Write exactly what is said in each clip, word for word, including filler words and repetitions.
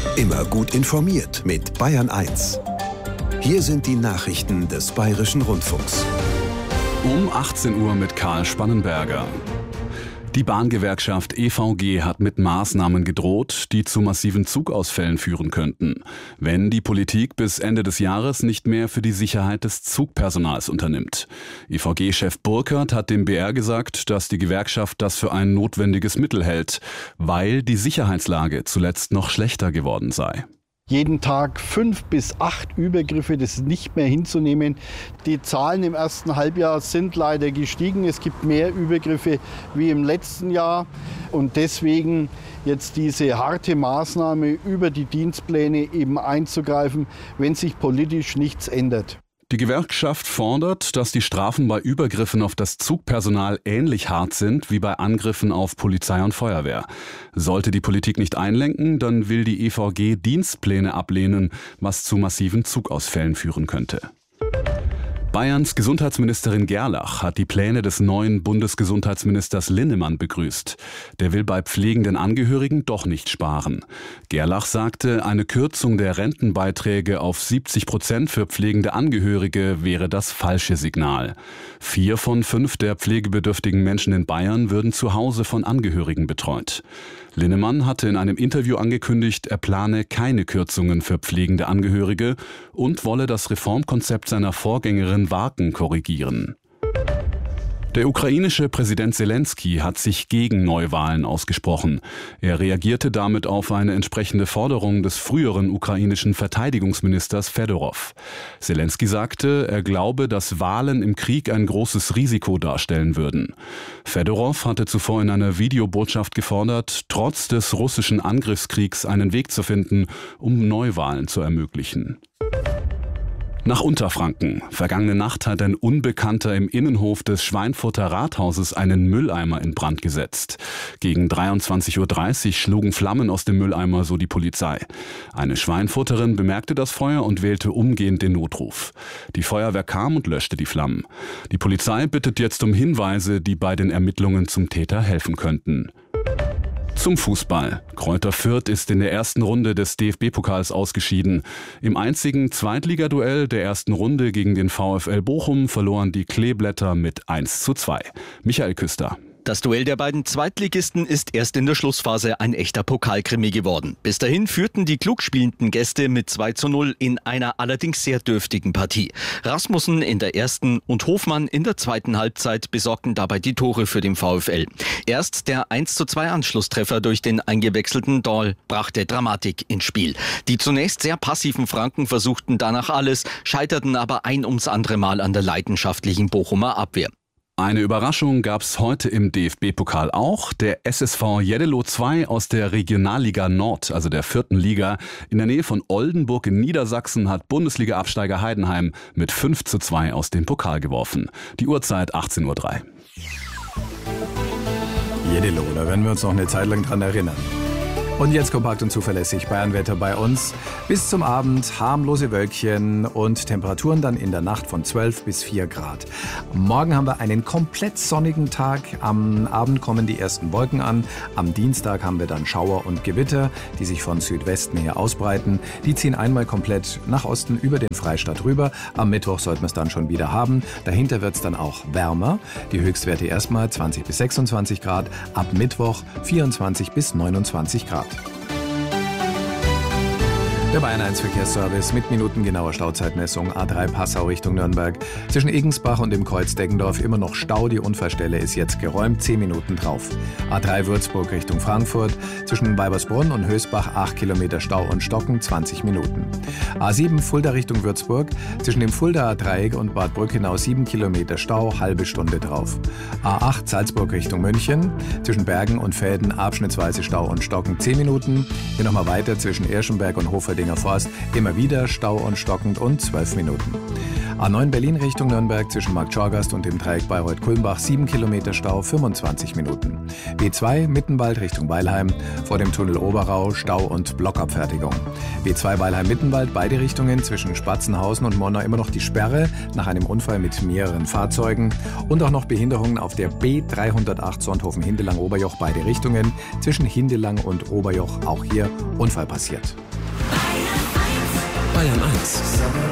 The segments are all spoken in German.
Immer gut informiert mit Bayern eins. Hier sind die Nachrichten des Bayerischen Rundfunks. Um achtzehn Uhr mit Karl Spannenberger. Die Bahngewerkschaft E V G hat mit Maßnahmen gedroht, die zu massiven Zugausfällen führen könnten, wenn die Politik bis Ende des Jahres nicht mehr für die Sicherheit des Zugpersonals unternimmt. E V G-Chef Burkhardt hat dem B R gesagt, dass die Gewerkschaft das für ein notwendiges Mittel hält, weil die Sicherheitslage zuletzt noch schlechter geworden sei. Jeden Tag fünf bis acht Übergriffe, das ist nicht mehr hinzunehmen. Die Zahlen im ersten Halbjahr sind leider gestiegen. Es gibt mehr Übergriffe wie im letzten Jahr. Und deswegen jetzt diese harte Maßnahme über die Dienstpläne eben einzugreifen, wenn sich politisch nichts ändert. Die Gewerkschaft fordert, dass die Strafen bei Übergriffen auf das Zugpersonal ähnlich hart sind wie bei Angriffen auf Polizei und Feuerwehr. Sollte die Politik nicht einlenken, dann will die E V G Dienstpläne ablehnen, was zu massiven Zugausfällen führen könnte. Bayerns Gesundheitsministerin Gerlach hat die Pläne des neuen Bundesgesundheitsministers Linnemann begrüßt. Der will bei pflegenden Angehörigen doch nicht sparen. Gerlach sagte, eine Kürzung der Rentenbeiträge auf siebzig Prozent für pflegende Angehörige wäre das falsche Signal. Vier von fünf der pflegebedürftigen Menschen in Bayern würden zu Hause von Angehörigen betreut. Linnemann hatte in einem Interview angekündigt, er plane keine Kürzungen für pflegende Angehörige und wolle das Reformkonzept seiner Vorgängerin Warken korrigieren. Der ukrainische Präsident Selenskyj hat sich gegen Neuwahlen ausgesprochen. Er reagierte damit auf eine entsprechende Forderung des früheren ukrainischen Verteidigungsministers Fedorov. Selenskyj sagte, er glaube, dass Wahlen im Krieg ein großes Risiko darstellen würden. Fedorov hatte zuvor in einer Videobotschaft gefordert, trotz des russischen Angriffskriegs einen Weg zu finden, um Neuwahlen zu ermöglichen. Nach Unterfranken. Vergangene Nacht hat ein Unbekannter im Innenhof des Schweinfurter Rathauses einen Mülleimer in Brand gesetzt. Gegen dreiundzwanzig Uhr dreißig schlugen Flammen aus dem Mülleimer, so die Polizei. Eine Schweinfurterin bemerkte das Feuer und wählte umgehend den Notruf. Die Feuerwehr kam und löschte die Flammen. Die Polizei bittet jetzt um Hinweise, die bei den Ermittlungen zum Täter helfen könnten. Zum Fußball. Greuther Fürth ist in der ersten Runde des D F B-Pokals ausgeschieden. Im einzigen Zweitligaduell der ersten Runde gegen den VfL Bochum verloren die Kleeblätter mit eins zu zwei. Michael Küster. Das Duell der beiden Zweitligisten ist erst in der Schlussphase ein echter Pokalkrimi geworden. Bis dahin führten die klug spielenden Gäste mit zwei zu null in einer allerdings sehr dürftigen Partie. Rasmussen in der ersten und Hofmann in der zweiten Halbzeit besorgten dabei die Tore für den VfL. Erst der eins zu zwei Anschlusstreffer durch den eingewechselten Dahl brachte Dramatik ins Spiel. Die zunächst sehr passiven Franken versuchten danach alles, scheiterten aber ein ums andere Mal an der leidenschaftlichen Bochumer Abwehr. Eine Überraschung gab es heute im D F B-Pokal auch. Der S S V Jeddelo zwei aus der Regionalliga Nord, also der vierten Liga, in der Nähe von Oldenburg in Niedersachsen hat Bundesliga-Absteiger Heidenheim mit fünf zu zwei aus dem Pokal geworfen. Die Uhrzeit achtzehn Uhr drei. Jeddelo, da werden wir uns noch eine Zeit lang dran erinnern. Und jetzt kompakt und zuverlässig Bayernwetter bei uns. Bis zum Abend harmlose Wölkchen und Temperaturen dann in der Nacht von zwölf bis vier Grad. Morgen haben wir einen komplett sonnigen Tag. Am Abend kommen die ersten Wolken an. Am Dienstag haben wir dann Schauer und Gewitter, die sich von Südwesten her ausbreiten. Die ziehen einmal komplett nach Osten über den Freistaat rüber. Am Mittwoch sollten wir es dann schon wieder haben. Dahinter wird es dann auch wärmer. Die Höchstwerte erstmal zwanzig bis sechsundzwanzig Grad. Ab Mittwoch vierundzwanzig bis neunundzwanzig Grad. Der Bayern eins Verkehrsservice mit minutengenauer Stauzeitmessung. A drei Passau Richtung Nürnberg. Zwischen Egensbach und dem Kreuz Deggendorf immer noch Stau. Die Unfallstelle ist jetzt geräumt. zehn Minuten drauf. A drei Würzburg Richtung Frankfurt. Zwischen Weibersbrunn und Hösbach acht Kilometer Stau und Stocken. zwanzig Minuten. A sieben Fulda Richtung Würzburg. Zwischen dem Fuldaer Dreieck und Bad Brückenau sieben Kilometer Stau. Halbe Stunde drauf. A acht Salzburg Richtung München. Zwischen Bergen und Velden abschnittsweise Stau und Stocken. zehn Minuten. Hier nochmal weiter zwischen Irschenberg und Hoferdinger Forst, immer wieder Stau und stockend und zwölf Minuten. A neun Berlin Richtung Nürnberg zwischen Markt Schorgast und dem Dreieck Bayreuth-Kulmbach sieben Kilometer Stau, fünfundzwanzig Minuten. B zwei Mittenwald Richtung Weilheim, vor dem Tunnel Oberau Stau und Blockabfertigung. B zwei Weilheim-Mittenwald, beide Richtungen zwischen Spatzenhausen und Monnau immer noch die Sperre nach einem Unfall mit mehreren Fahrzeugen und auch noch Behinderungen auf der B dreihundertacht Sonthofen-Hindelang-Oberjoch, beide Richtungen zwischen Hindelang und Oberjoch, auch hier Unfall passiert. Bayern eins.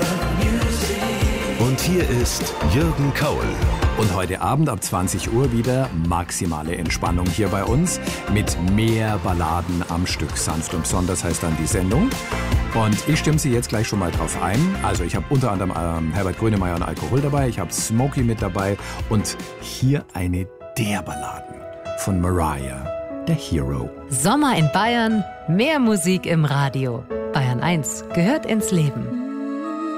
Und hier ist Jürgen Kaul. Und heute Abend ab zwanzig Uhr wieder maximale Entspannung hier bei uns mit mehr Balladen am Stück. Sanft und besonders heißt dann die Sendung. Und ich stimme Sie jetzt gleich schon mal drauf ein. Also ich habe unter anderem ähm, Herbert Grönemeyer und Alkohol dabei, ich habe Smokey mit dabei und hier eine der Balladen von Mariah, der Hero. Sommer in Bayern, mehr Musik im Radio. Bayern eins gehört ins Leben.